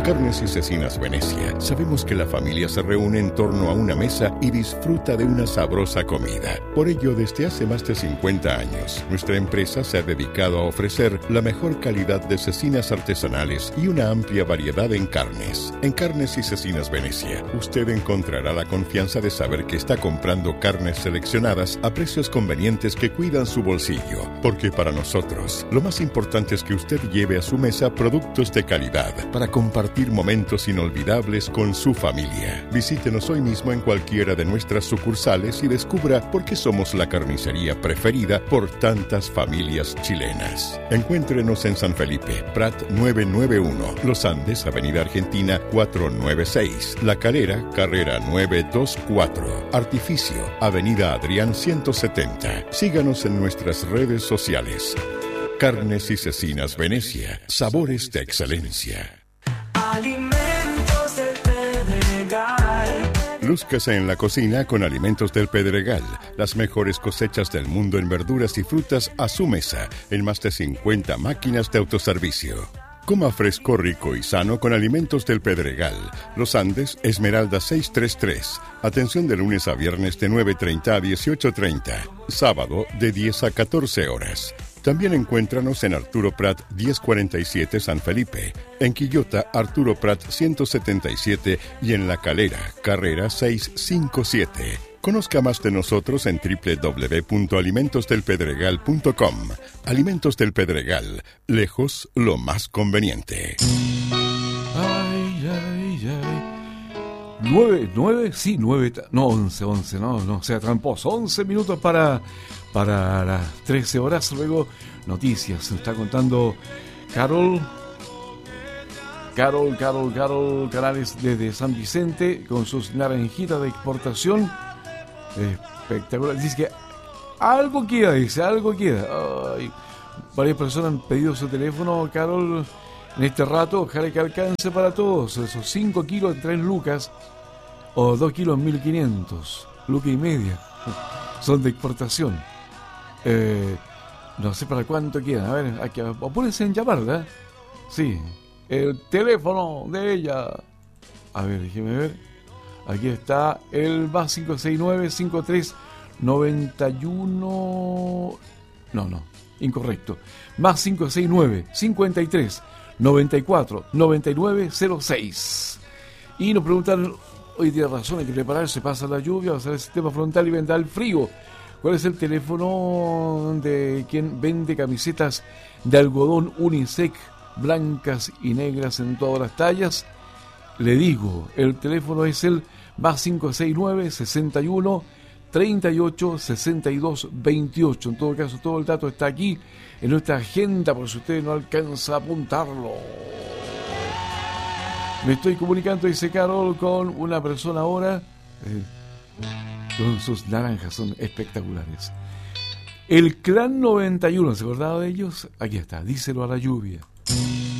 Carnes y Cecinas Venecia sabemos que la familia se reúne en torno a una mesa y disfruta de una sabrosa comida. Por ello, desde hace más de 50 años, nuestra empresa se ha dedicado a ofrecer la mejor calidad de cecinas artesanales y una amplia variedad en carnes. En Carnes y Cecinas Venecia, usted encontrará la confianza de saber que está comprando carnes seleccionadas a precios convenientes que cuidan su bolsillo. Porque para nosotros, lo más importante es que usted lleve a su mesa productos de calidad para compartir momentos inolvidables con su familia. Visítenos hoy mismo en cualquiera de nuestras sucursales y descubra por qué somos la carnicería preferida por tantas familias chilenas. Encuéntrenos en San Felipe, Prat 991, Los Andes, Avenida Argentina 496, La Calera, Carrera 924, Artificio, Avenida Adrián 170. Síganos en nuestras redes sociales. Carnes y Cecinas Venecia, sabores de excelencia. Alimentos del Pedregal. Lúzcase en la cocina con Alimentos del Pedregal, las mejores cosechas del mundo en verduras y frutas a su mesa, en más de 50 máquinas de autoservicio. Coma fresco, rico y sano con Alimentos del Pedregal. Los Andes, Esmeralda 633. Atención de lunes a viernes de 9:30 a 18:30. Sábado de 10 a 14 horas. También encuéntranos en Arturo Prat 1047 San Felipe, en Quillota Arturo Prat 177 y en La Calera, Carrera 657. Conozca más de nosotros en www.alimentosdelpedregal.com. Alimentos del Pedregal, lejos lo más conveniente. Ay, ay, ay. 11, no sea tramposo. 11 minutos para las 13 horas. Luego, noticias. Nos está contando Carol Canales desde San Vicente con sus naranjitas de exportación. Espectacular. Dice que algo queda. Ay, varias personas han pedido su teléfono, Carol, en este rato. Ojalá que alcance para todos. Esos 5 kilos en 3 lucas o 2 kilos en 1.500. Luca y media. Son de exportación. No sé para cuánto quedan. A ver, aquí, apúrense en llamarla. Sí. El teléfono de ella. A ver, déjeme ver. Aquí está el más 569-53-91... No, incorrecto. Más 569-53-94-9906. Y nos preguntan, hoy tiene razón, hay que prepararse, pasa la lluvia, va a ser el sistema frontal y vendrá el frío. ¿Cuál es el teléfono de quien vende camisetas de algodón unisex, blancas y negras en todas las tallas? Le digo, el teléfono es el más 569-61-38-62-28. En todo caso, todo el dato está aquí en nuestra agenda, por si usted no alcanza a apuntarlo. Me estoy comunicando, dice Carol, con una persona ahora. Con sus naranjas, son espectaculares. El Clan 91, ¿se acordaba de ellos? Aquí está, díselo a la lluvia.